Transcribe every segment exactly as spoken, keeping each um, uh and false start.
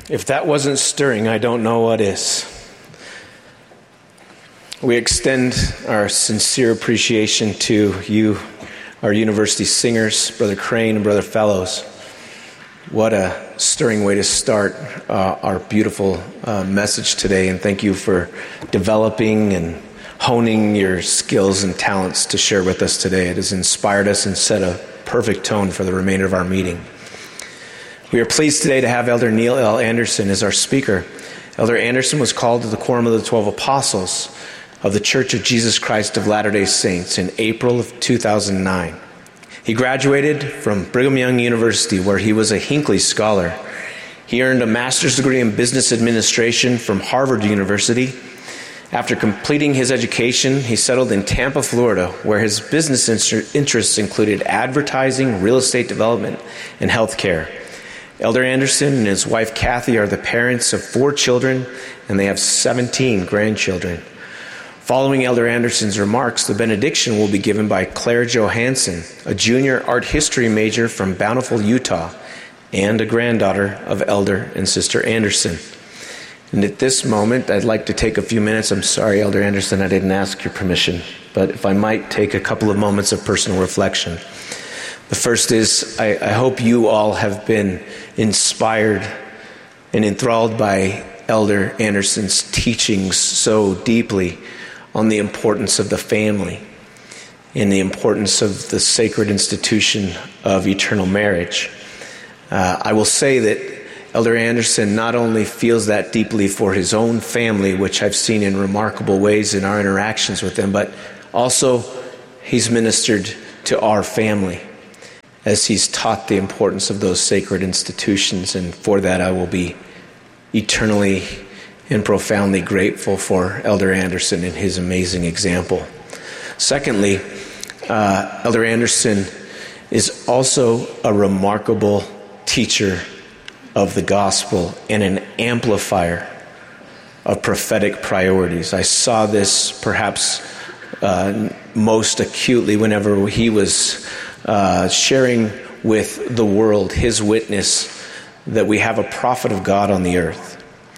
If that wasn't stirring, I don't know what is. We extend our sincere appreciation to you, our university singers, Brother Crane and Brother Fellows. What a stirring way to start uh, our beautiful uh, message today, and thank you for developing and honing your skills and talents to share with us today. It has inspired us and set a perfect tone for the remainder of our meeting. We are pleased today to have Elder Neil L. Anderson as our speaker. Elder Anderson was called to the Quorum of the Twelve Apostles of the Church of Jesus Christ of Latter-day Saints in April of two thousand nine. He graduated from Brigham Young University, where he was a Hinckley Scholar. He earned a master's degree in business administration from Harvard University. After completing his education, he settled in Tampa, Florida, where his business interests included advertising, real estate development, and healthcare. Elder Anderson and his wife Kathy are the parents of four children, and they have seventeen grandchildren. Following Elder Anderson's remarks, the benediction will be given by Claire Johansson, a junior art history major from Bountiful, Utah, and a granddaughter of Elder and Sister Anderson. And at this moment, I'd like to take a few minutes. I'm sorry, Elder Anderson, I didn't ask your permission, but if I might take a couple of moments of personal reflection. The first is, I, I hope you all have been inspired and enthralled by Elder Anderson's teachings so deeply on the importance of the family and the importance of the sacred institution of eternal marriage. Uh, I will say that Elder Anderson not only feels that deeply for his own family, which I've seen in remarkable ways in our interactions with them, but also he's ministered to our family as he's taught the importance of those sacred institutions, and for that I will be eternally and profoundly grateful for Elder Anderson and his amazing example. Secondly, uh, Elder Anderson is also a remarkable teacher of the gospel and an amplifier of prophetic priorities. I saw this perhaps uh, most acutely whenever he was uh, sharing with the world his witness that we have a prophet of God on the earth.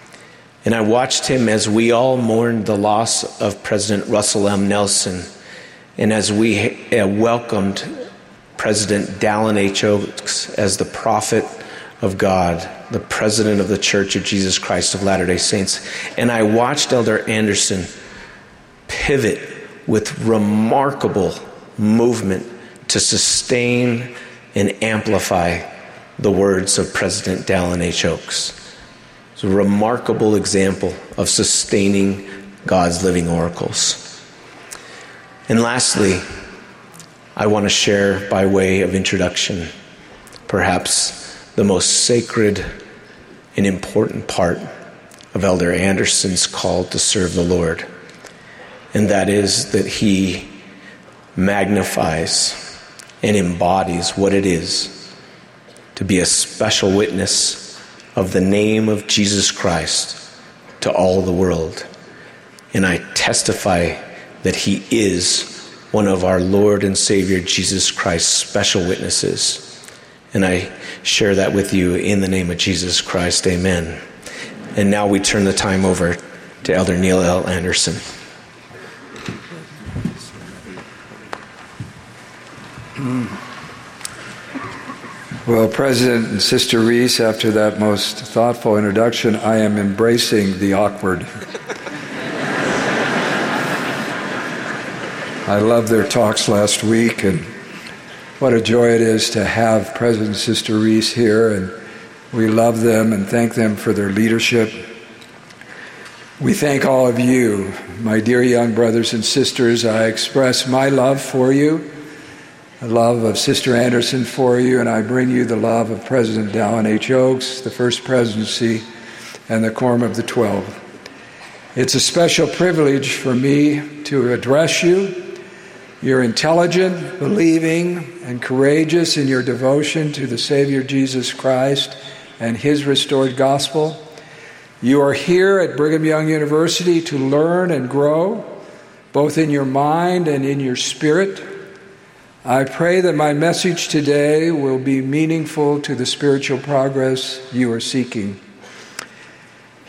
And I watched him as we all mourned the loss of President Russell M. Nelson, and as we uh, welcomed President Dallin H. Oaks as the prophet of God, the president of the Church of Jesus Christ of Latter-day Saints. And I watched Elder Anderson pivot with remarkable movement to sustain and amplify the words of President Dallin H. Oaks. It's a remarkable example of sustaining God's living oracles. And lastly, I want to share by way of introduction, perhaps the most sacred and important part of Elder Anderson's call to serve the Lord. And that is that he magnifies and embodies what it is to be a special witness of the name of Jesus Christ to all the world. And I testify that he is one of our Lord and Savior Jesus Christ's special witnesses. And I share that with you in the name of Jesus Christ. Amen. And now we turn the time over to Elder Neil L. Anderson. Well, President and Sister Reese, after that most thoughtful introduction, I am embracing the awkward. I loved their talks last week, and what a joy it is to have President and Sister Reese here, and we love them and thank them for their leadership. We thank all of you, my dear young brothers and sisters. I express my love for you, the love of Sister Anderson for you, and I bring you the love of President Dallin H. Oaks, the First Presidency, and the Quorum of the Twelve. It's a special privilege for me to address you. You're intelligent, believing, and courageous in your devotion to the Savior Jesus Christ and His restored gospel. You are here at Brigham Young University to learn and grow, both in your mind and in your spirit. I pray that my message today will be meaningful to the spiritual progress you are seeking.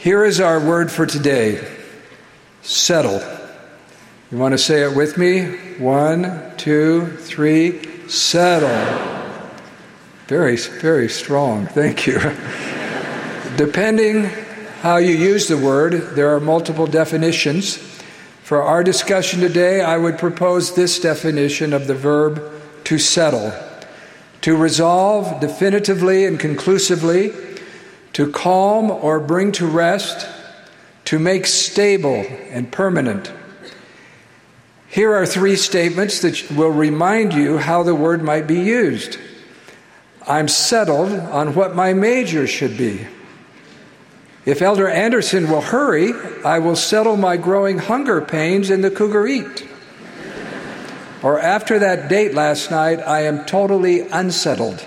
Here is our word for today: settle. You want to say it with me? One, two, three, settle. Very, very strong. Thank you. Depending how you use the word, there are multiple definitions. For our discussion today, I would propose this definition of the verb to settle: to resolve definitively and conclusively, to calm or bring to rest, to make stable and permanent. Here are three statements that will remind you how the word might be used. I'm settled on what my major should be. If Elder Anderson will hurry, I will settle my growing hunger pains in the Cougar Eat. Or after that date last night, I am totally unsettled.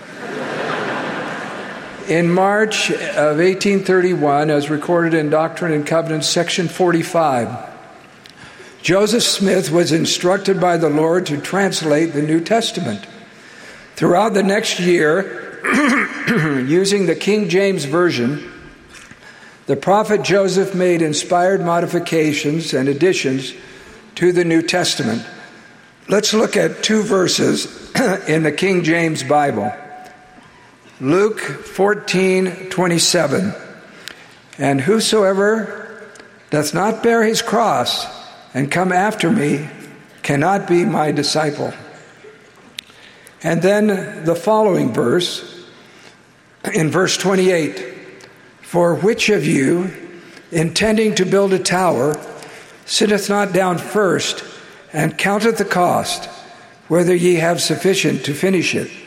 In March of eighteen thirty-one, as recorded in Doctrine and Covenants, section forty-five, Joseph Smith was instructed by the Lord to translate the New Testament. Throughout the next year, using the King James Version, the prophet Joseph made inspired modifications and additions to the New Testament. Let's look at two verses in the King James Bible. Luke fourteen twenty-seven. And whosoever doth not bear his cross and come after me cannot be my disciple. And then the following verse, in verse twenty-eight. For which of you, intending to build a tower, sitteth not down first and counteth the cost, whether ye have sufficient to finish it?